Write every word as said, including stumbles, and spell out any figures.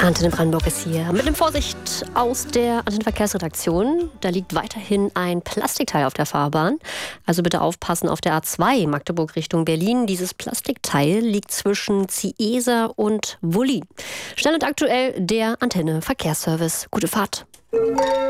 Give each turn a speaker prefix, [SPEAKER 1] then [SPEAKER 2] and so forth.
[SPEAKER 1] Antenne Brandenburg ist hier mit einem Vorsicht aus der Antennenverkehrsredaktion. Da liegt weiterhin ein Plastikteil auf der Fahrbahn. Also bitte aufpassen auf der A zwei Magdeburg Richtung Berlin. Dieses Plastikteil liegt zwischen Zieser und Wully. Schnell und aktuell der Antenne Verkehrsservice. Gute Fahrt.